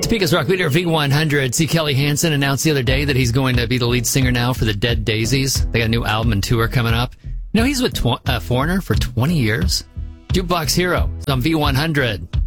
Topeka's rock leader V100, C. Kelly Hansen, announced the other day that he's going to be the lead singer now for the Dead Daisies. They got a new album and tour coming up. You know, he's with Foreigner for 20 years. Jukebox Hero is on V100.